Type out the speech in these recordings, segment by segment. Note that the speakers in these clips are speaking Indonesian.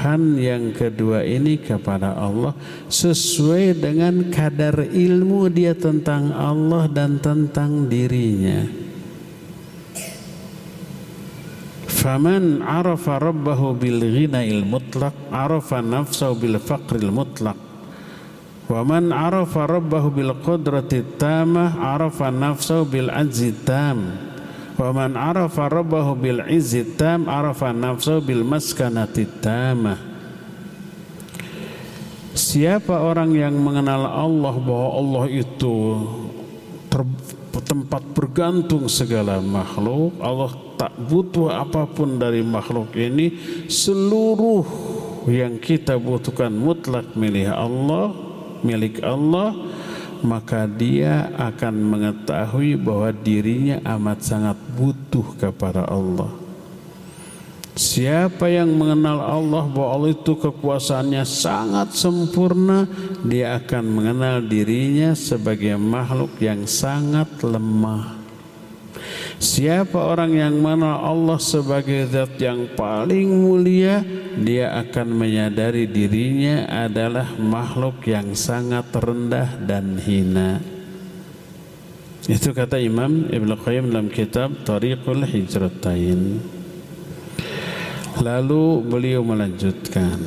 Tuhan yang kedua ini kepada Allah sesuai dengan kadar ilmu dia tentang Allah dan tentang dirinya. Faman arafa rabbahu bil ghina'il mutlaq arafa nafsahu bil faqril mutlaq wa man arafa rabbahu bil qudrati tamah arafa nafsahu bil ajzi tam wa man arafa rabbahu bil izzi tam arafa nafsahu bil maskanati tamah. Siapa orang yang mengenal Allah bahwa Allah itu tempat bergantung segala makhluk, Allah tak butuh apapun dari makhluk ini, seluruh yang kita butuhkan mutlak milik Allah, maka dia akan mengetahui bahwa dirinya amat sangat butuh kepada Allah. Siapa yang mengenal Allah bahwa Allah itu kekuasaannya sangat sempurna, dia akan mengenal dirinya sebagai makhluk yang sangat lemah. Siapa orang yang mengenal Allah sebagai zat yang paling mulia, dia akan menyadari dirinya adalah makhluk yang sangat rendah dan hina. Itu kata Imam Ibnu Qayyim dalam kitab Thariqul Hijratain. Lalu beliau melanjutkan,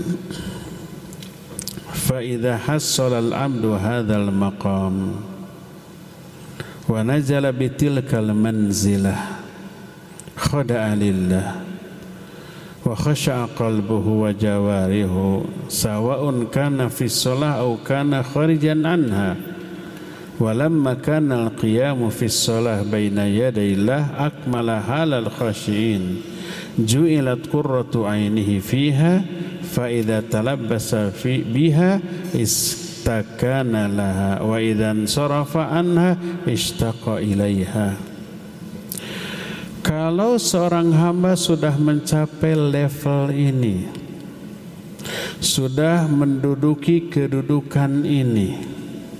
fa idza hassala al-'abdu hadzal maqam wa nazala bitilkal manzilah khada'a lillah wa khasha'a qalbuhu wa jawarihu sawa'un kana fi shalah aw kana kharijan anha wa lamma kana al-qiyamu fi shalah baina yadayillah akmala halal khashi'in ju'ilat qurratu 'ainihi fiha fa idza talabbasa biha istakana laha wa idzan sarafa anha ishtaqa ilaiha. Kalau seorang hamba sudah mencapai level ini, sudah menduduki kedudukan ini,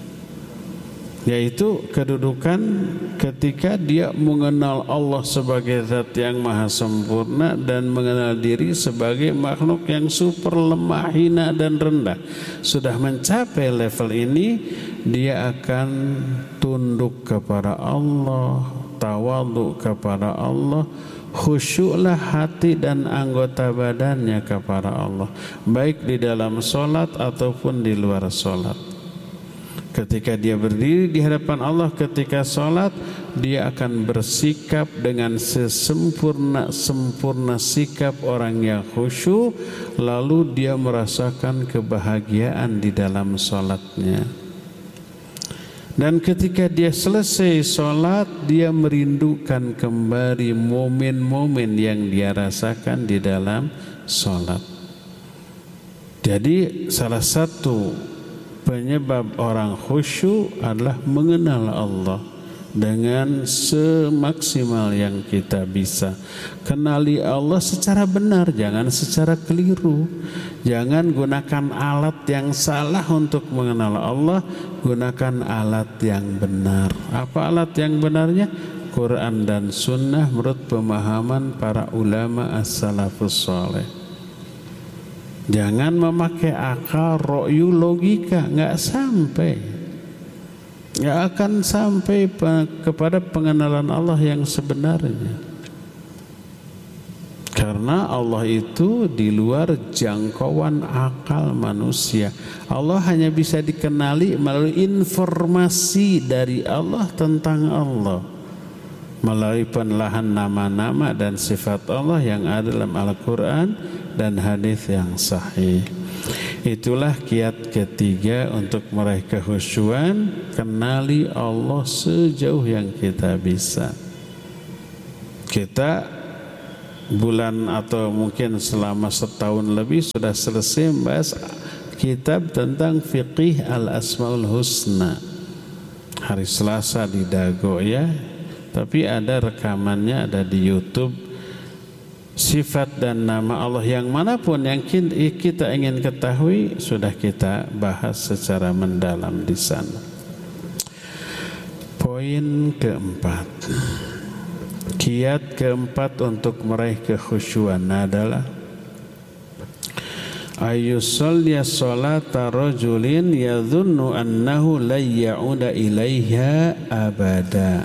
yaitu kedudukan ketika dia mengenal Allah sebagai zat yang maha sempurna dan mengenal diri sebagai makhluk yang super lemah, hina dan rendah. Sudah mencapai level ini, dia akan tunduk kepada Allah, tawadhu kepada Allah, khusyuklah hati dan anggota badannya kepada Allah, baik di dalam sholat ataupun di luar sholat. Ketika dia berdiri di hadapan Allah ketika sholat, dia akan bersikap dengan sesempurna sikap orang yang khusyuk, lalu dia merasakan kebahagiaan di dalam sholatnya. Dan ketika dia selesai sholat, dia merindukan kembali momen-momen yang dia rasakan di dalam sholat. Jadi salah satu penyebab orang khusyuk adalah mengenal Allah dengan semaksimal yang kita bisa. Kenali Allah secara benar, jangan secara keliru. Jangan gunakan alat yang salah untuk mengenal Allah, gunakan alat yang benar. Apa alat yang benarnya? Quran dan Sunnah menurut pemahaman para ulama as-salafus saleh. Jangan memakai akal, ro'yu, logika, nggak akan sampai kepada pengenalan Allah yang sebenarnya. Karena Allah itu di luar jangkauan akal manusia. Allah hanya bisa dikenali melalui informasi dari Allah tentang Allah, melalui penelahan nama-nama dan sifat Allah yang ada dalam Al-Quran dan hadis yang sahih. Itulah kiat ketiga untuk meraih kekhusyuan, kenali Allah sejauh yang kita bisa. Kita bulan atau mungkin selama setahun lebih sudah selesai membahas kitab tentang fiqih al-asmaul husna. Hari Selasa di Dago ya, tapi ada rekamannya, ada di YouTube. Sifat dan nama Allah yang manapun yang kita ingin ketahui sudah kita bahas secara mendalam di sana. Poin keempat, kiat keempat untuk meraih kekhusyuan adalah ayusalli salata rajulin yadhunnu annahu la ya'uda ilaiha abada.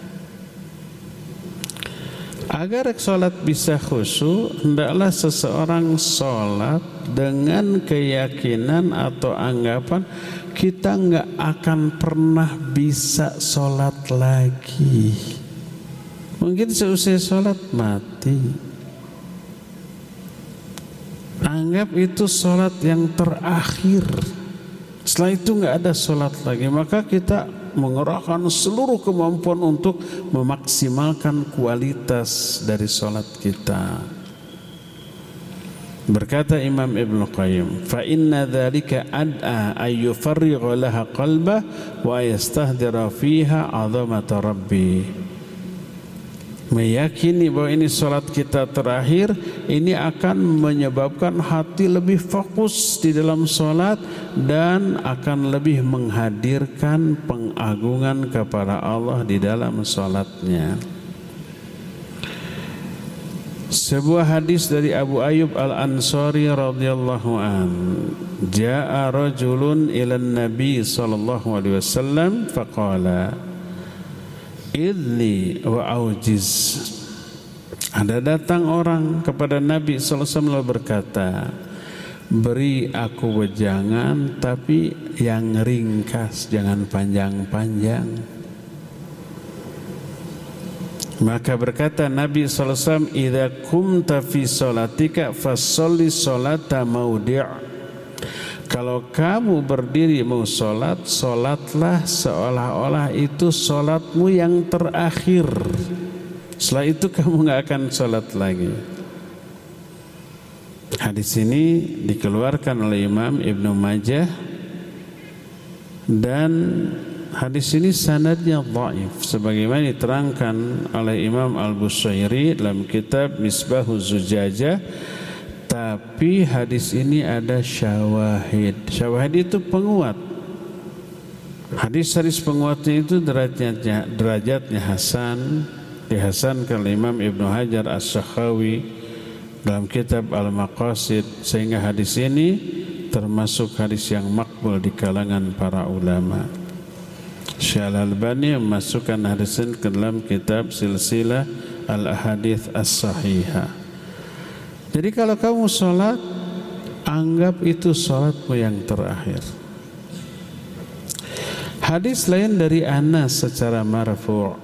Agar salat bisa khusyuk, hendaklah seseorang salat dengan keyakinan atau anggapan kita enggak akan pernah bisa salat lagi. Mungkin seusai salat mati. Anggap itu salat yang terakhir. Setelah itu enggak ada salat lagi, maka kita mengerahkan seluruh kemampuan untuk memaksimalkan kualitas dari salat kita. Berkata Imam Ibnu Qayyim, fa inna dzalika ad'a ay yufarrigha laha qalbah wa yastahdira fiha 'azamata rabbi. Meyakini bahwa ini salat kita terakhir, ini akan menyebabkan hati lebih fokus di dalam salat dan akan lebih menghadirkan pengagungan kepada Allah di dalam salatnya. Sebuah hadis dari Abu Ayyub Al-Ansari radhiyallahu an, jaa rajulun ila Nabi sallallahu alaihi wasallam faqala idli wa aujiz. Ada datang orang kepada Nabi sallallahu alaihi wasallam berkata, beri aku wejangan tapi yang ringkas, jangan panjang-panjang. Maka berkata Nabi sallallahu alaihi wasallam, idza kumta fi salatika fasholli sholata maudi'. Kalau kamu berdiri mau sholat, sholatlah seolah-olah itu sholatmu yang terakhir. Setelah itu kamu nggak akan sholat lagi. Hadis ini dikeluarkan oleh Imam Ibnu Majah dan hadis ini sanadnya dhaif sebagaimana diterangkan oleh Imam Al-Bushairi dalam kitab Misbahuz Zujajah. Tapi hadis ini ada syawahid. Syawahid itu penguat. Hadis-hadis penguatnya itu derajatnya hasan, dihasankan oleh Imam Ibnu Hajar As-Sakhawi dalam kitab Al-Maqasid, sehingga hadis ini termasuk hadis yang makbul di kalangan para ulama. Syekh Al-Albani memasukkan hadis ini ke dalam kitab Silsilah Al-Ahadits As-Sahihah. Jadi kalau kamu sholat, anggap itu sholatmu yang terakhir. Hadis lain dari Anas secara marfu'.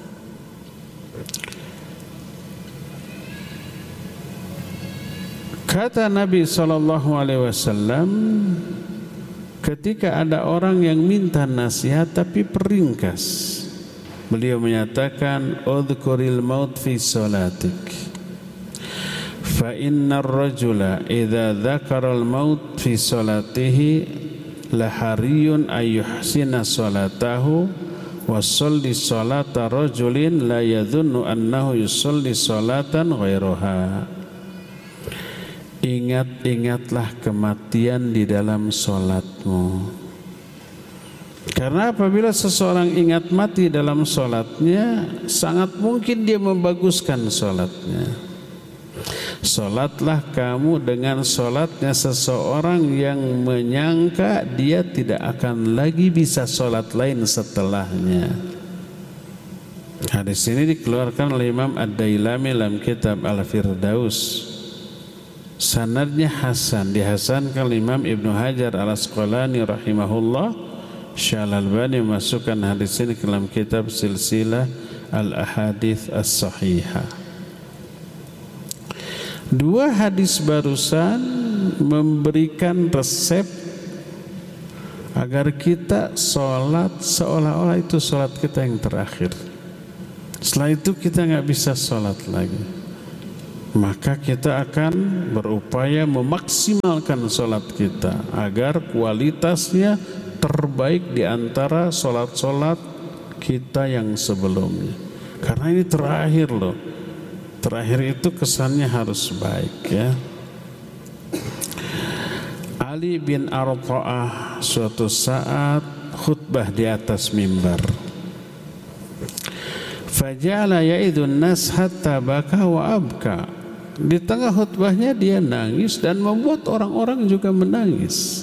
Kata Nabi SAW, ketika ada orang yang minta nasihat tapi peringkas, beliau menyatakan, udhkuril maut fi sholatik. Fa innar rajula idza dzakara al-maut fi salatihi la hariyun ayyuhsina salatahu wa sholli salata rajulin la yadhunnu annahu yusolli salatan ghairaha. Ingat-ingatlah kematian di dalam salatmu. Karena apabila seseorang ingat mati dalam salatnya, sangat mungkin dia membaguskan salatnya. Salatlah kamu dengan salatnya seseorang yang menyangka dia tidak akan lagi bisa salat lain setelahnya. Hadis ini dikeluarkan oleh Imam Ad-Dailami dalam kitab Al-Firdaus. Sanadnya hasan, dihasankan oleh Imam Ibnu Hajar Al-Asqalani rahimahullah. Syekh Al-Albani memasukkan hadis ini ke dalam kitab Silsilah Al-Ahadits As-Sahihah. Dua hadis barusan memberikan resep agar kita sholat seolah-olah itu sholat kita yang terakhir. Setelah itu kita nggak bisa sholat lagi. Maka kita akan berupaya memaksimalkan sholat kita agar kualitasnya terbaik di antara sholat-sholat kita yang sebelumnya. Karena ini terakhir loh. Terakhir itu kesannya harus baik ya. Ali bin Arqa'ah suatu saat khutbah di atas mimbar. Faja'ala ya'idun nas hatta baka wa abka. Di tengah khutbahnya dia nangis dan membuat orang-orang juga menangis.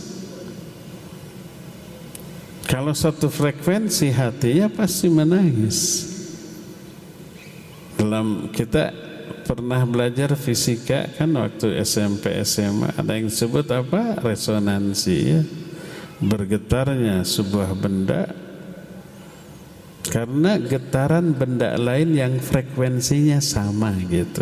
Kalau satu frekuensi hatinya pasti menangis. Dalam kita pernah belajar fisika kan waktu SMP SMA ada yang disebut apa? Resonansi ya. Bergetarnya sebuah benda karena getaran benda lain yang frekuensinya sama gitu.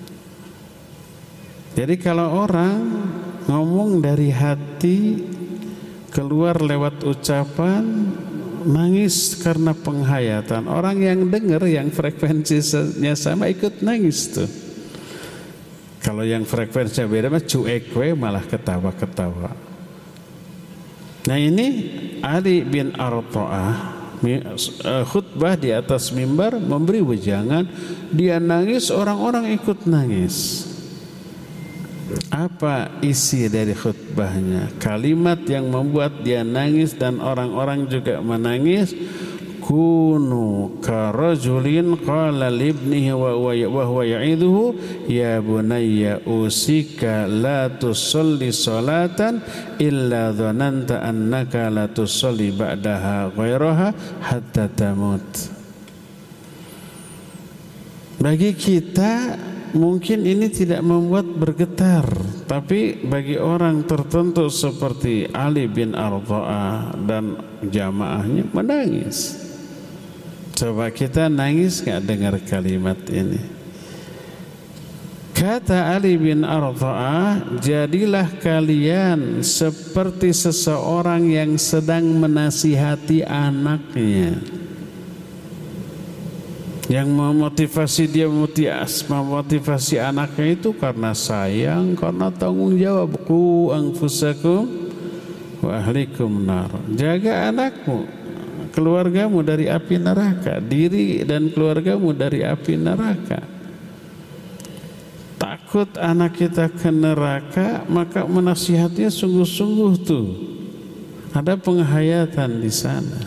Jadi kalau orang ngomong dari hati keluar lewat ucapan, nangis karena penghayatan. Orang yang dengar yang frekuensinya sama ikut nangis tuh. Kalau yang frekuensinya beda mah cuek we malah ketawa-ketawa. Nah ini Ali bin Arta'ah khutbah di atas mimbar memberi wejangan, dia nangis, orang-orang ikut nangis. Apa isi dari khutbahnya? Kalimat yang membuat dia nangis dan orang-orang juga menangis. Kunu karajulin qala libnihi wa huwa ya'iduhu ya bunayya usika la tusalli salatan illa dhananta annaka la tusalli ba'daha ghairaha hatta tamut. Bagi kita mungkin ini tidak membuat bergetar, tapi bagi orang tertentu seperti Ali bin Arta'ah dan jamaahnya menangis. Coba kita nangis gak dengar kalimat ini? Kata Ali bin Arta'ah, jadilah kalian seperti seseorang yang sedang menasihati anaknya, yang memotivasi dia, memotivasi anaknya itu karena sayang, karena tanggung jawab. Qu anfusakum wa ahlikum nar. Jaga anakmu, keluargamu dari api neraka, diri dan keluargamu dari api neraka. Takut anak kita ke neraka, maka menasihatinya sungguh-sungguh tuh. Ada penghayatan di sana.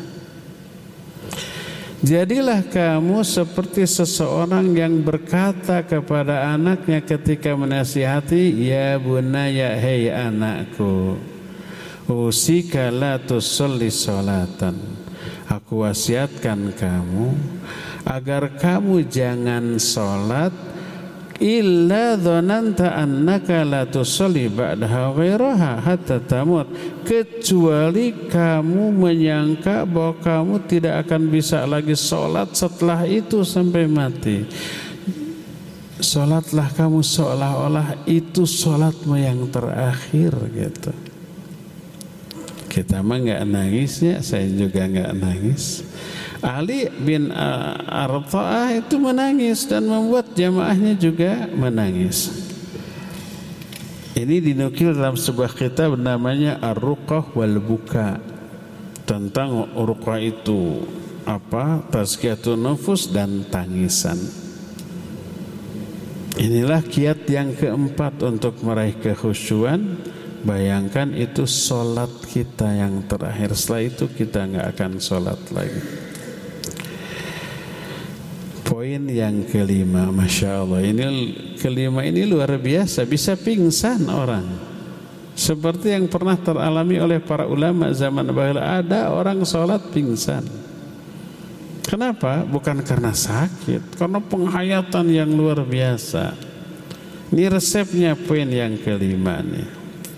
Jadilah kamu seperti seseorang yang berkata kepada anaknya ketika menasihati, ya bunaya, hei anakku, usika la tusalli salatan. Aku wasiatkan kamu agar kamu jangan sholat illa dhananta annaka la tusalli ba'daha ghairaha hatta tamut, kecuali kamu menyangka bahwa kamu tidak akan bisa lagi sholat setelah itu sampai mati. Sholatlah kamu seolah-olah itu sholatmu yang terakhir gitu. Kita mah nggak nangisnya, saya juga nggak nangis. Ali bin Arta'ah itu menangis dan membuat jamaahnya juga menangis. Ini dinukil dalam sebuah kitab namanya Ar-Ruqah wal Buka, tentang ruqah itu apa? Tazkiyatun nufus dan tangisan. Inilah kiat yang keempat untuk meraih kekhusyuan. Bayangkan itu sholat kita yang terakhir. Setelah itu kita nggak akan sholat lagi. Poin yang kelima, Masya Allah, ini kelima ini luar biasa, bisa pingsan orang. Seperti yang pernah teralami oleh para ulama zaman dahulu, ada orang sholat pingsan. Kenapa? Bukan karena sakit, karena penghayatan yang luar biasa. Ini resepnya poin yang kelima nih.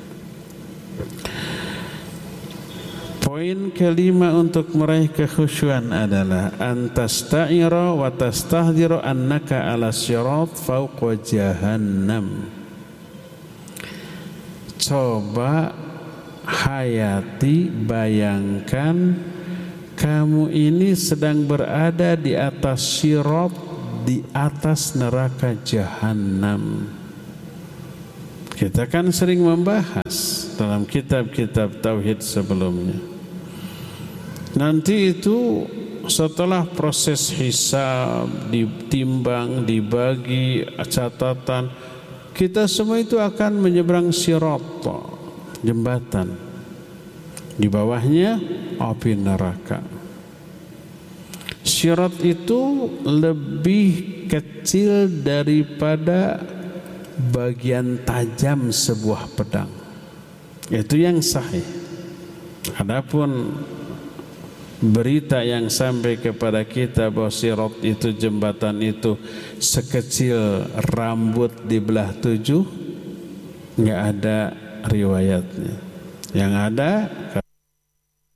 Poin kelima untuk meraih kekhusyuan adalah antasta'ira wa tastahdira annaka ala sirat fauqa jahannam. Coba hayati, bayangkan kamu ini sedang berada di atas sirat, di atas neraka jahannam. Kita kan sering membahas dalam kitab-kitab tauhid sebelumnya. Nanti itu setelah proses hisab, ditimbang, dibagi catatan, kita semua itu akan menyeberang sirat, jembatan. Di bawahnya api neraka. Sirat itu lebih kecil daripada bagian tajam sebuah pedang. Itu yang sahih. Adapun berita yang sampai kepada kita bahwa sirat itu, jembatan itu sekecil rambut dibelah 7, nggak ada riwayatnya. Yang ada